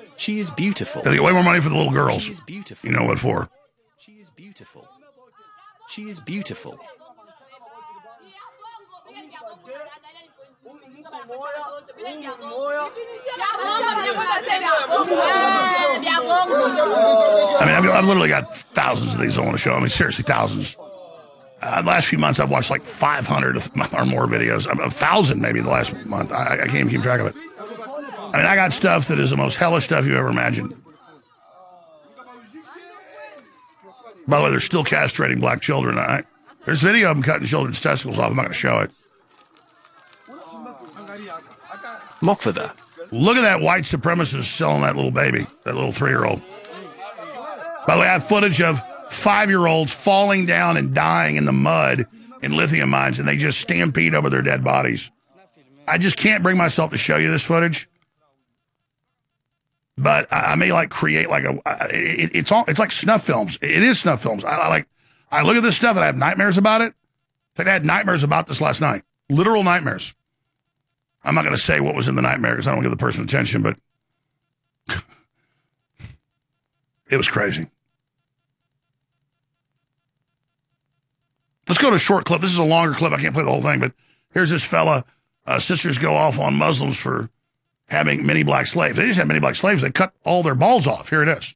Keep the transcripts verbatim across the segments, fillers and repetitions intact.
She is beautiful. They get way more money for the little girls. She is beautiful. You know what for? She is beautiful. She is beautiful. I mean, I've, I've literally got thousands of these I want to show. I mean, seriously, thousands. Uh, the last few months, I've watched like five hundred or more videos. A thousand maybe the last month. I, I can't even keep track of it. I mean, I got stuff that is the most hellish stuff you ever imagined. By the way, they're still castrating black children. I, there's video of them cutting children's testicles off. I'm not going to show it. Mockford. Look at that white supremacist selling that little baby, that little three-year-old. By the way, I have footage of five-year-olds falling down and dying in the mud in lithium mines, and they just stampede over their dead bodies. I just can't bring myself to show you this footage. But I, I may like create like a, it, it's all, it's like snuff films. It is snuff films. I, I like, I look at this stuff and I have nightmares about it. Like I had nightmares about this last night. Literal nightmares. I'm not going to say what was in the nightmare because I don't give the person attention, but it was crazy. Let's go to a short clip. This is a longer clip. I can't play the whole thing, but here's this fella. Uh, sisters go off on Muslims for having many black slaves. They just have many black slaves. They cut all their balls off. Here it is.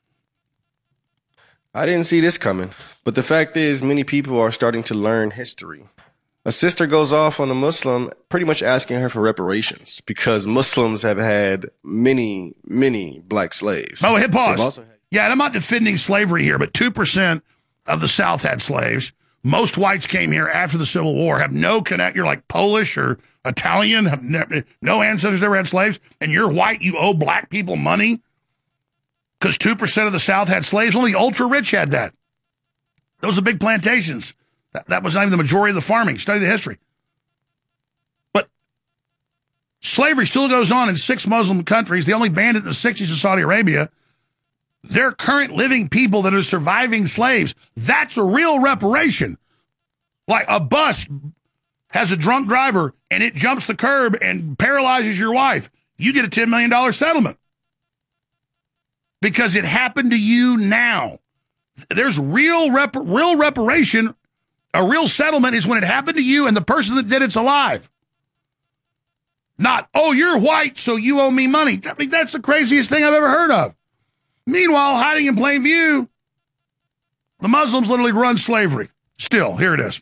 I didn't see this coming, but the fact is many people are starting to learn history. A sister goes off on a Muslim, pretty much asking her for reparations because Muslims have had many, many black slaves. Oh, hit pause. Also had- yeah, and I'm not defending slavery here, but two percent of the South had slaves. Most whites came here after the Civil War, have no connect. You're like Polish or Italian, have ne- no ancestors ever had slaves, and you're white, you owe black people money because two percent of the South had slaves. Only the ultra-rich had that. Those are big plantations. That, that was not even the majority of the farming. Study the history. But slavery still goes on in six Muslim countries. They only banned it in the sixties in Saudi Arabia. They're current living people that are surviving slaves. That's a real reparation. Like a bus has a drunk driver and it jumps the curb and paralyzes your wife. You get a ten million dollars settlement. Because it happened to you now. There's real rep- real reparation. A real settlement is when it happened to you and the person that did it's alive. Not, oh, you're white, so you owe me money. I mean, that's the craziest thing I've ever heard of. Meanwhile, hiding in plain view, the Muslims literally run slavery. Still, here it is.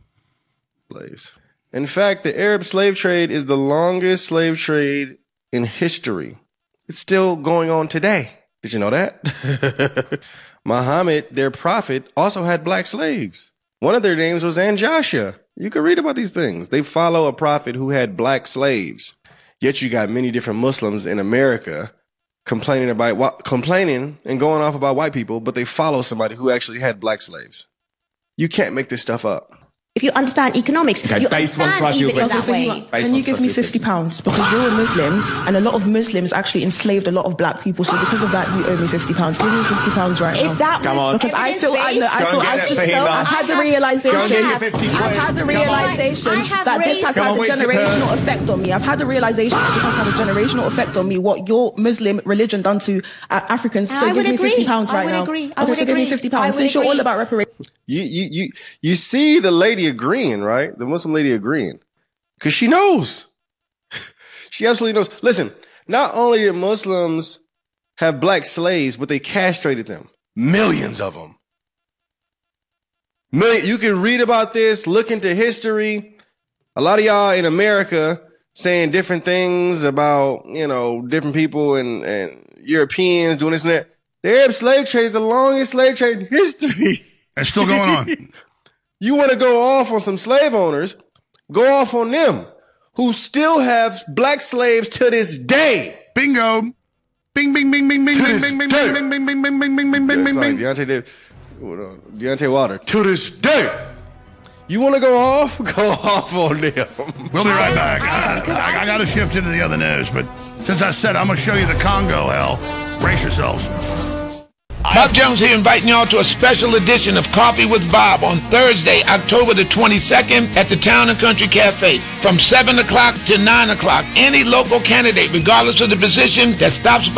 In fact, the Arab slave trade is the longest slave trade in history. It's still going on today. Did you know that? Muhammad, their prophet, also had black slaves. One of their names was Anjasha. You can read about these things. They follow a prophet who had black slaves. Yet you got many different Muslims in America complaining about complaining and going off about white people, but they follow somebody who actually had black slaves. You can't make this stuff up. If you understand economics, okay, you understand even in that way. Can you give me fifty pounds? Because you're a Muslim, and a lot of Muslims actually enslaved a lot of black people. So because of that, you owe me fifty pounds. Give me fifty pounds right now. If that Come was on. Because I feel, I, know, I feel, I've just, so, I've had the realization, I've had the realization that this has had a generational effect on me. I've had the realization that this has had a generational effect on me. What your Muslim religion done to uh, Africans. So give me fifty pounds right now. Okay, so give me fifty pounds. Since you're all about reparations. You, you, you, you see the lady agreeing, right? The Muslim lady agreeing. Because she knows. She absolutely knows. Listen, not only did Muslims have black slaves, but they castrated them. Millions of them. Million, you can read about this, look into history. A lot of y'all in America saying different things about, you know, different people and, and Europeans doing this and that. The Arab slave trade is the longest slave trade in history. It's still going on. You want to go off on some slave owners, go off on them who still have black slaves to this day. Bingo. Bing, bing, bing, bing, bing, bing, bing, bing, bing, bing, bing, bing, bing, bing, bing, bing, bing, bing, bing. Deontay, Deontay Wilder. To this day. You want to go off? Go off on them. We'll be right back. Uh, I, I got to shift into the other news, but since I said I'm going to show you the Congo, hell, brace yourselves. Bob Jones here, inviting y'all to a special edition of Coffee with Bob on Thursday, October the twenty-second at the Town and Country Cafe from seven o'clock to nine o'clock. Any local candidate, regardless of the position, that stops by